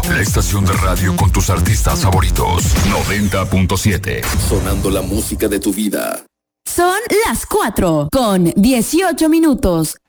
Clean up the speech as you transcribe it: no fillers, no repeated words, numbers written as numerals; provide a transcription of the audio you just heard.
La estación de radio con tus artistas favoritos. 90.7. Sonando la música de tu vida. Son las 4 con 18 minutos.